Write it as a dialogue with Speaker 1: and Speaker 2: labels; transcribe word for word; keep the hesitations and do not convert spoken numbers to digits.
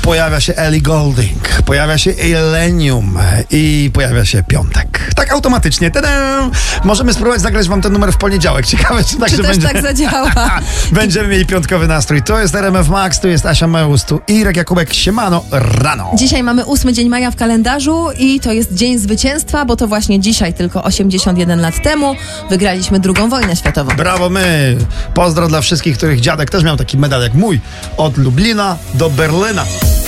Speaker 1: pojawia się Ellie Goulding, pojawia się Illenium i pojawia się piątek. Tak automatycznie. Tadam! Możemy spróbować zagrać wam ten numer w poniedziałek. Ciekawe, czy tak
Speaker 2: czy
Speaker 1: się
Speaker 2: też
Speaker 1: będzie.
Speaker 2: tak zadziała.
Speaker 1: Będziemy mieli piątkowy nastrój. To jest R M F Max, tu jest Asia Meus, tu Irek Jakubek. Siemano, rano.
Speaker 2: Dzisiaj mamy ósmy dzień maja w kalendarzu i to jest dzień zwycięstwa, bo to właśnie dzisiaj, tylko osiemdziesiąt jeden lat temu, wygraliśmy drugą wojnę światową.
Speaker 1: Brawo my! Pozdro dla wszystkich, których dziadek też miał taki medal jak mój. Od Lublina do Berlina.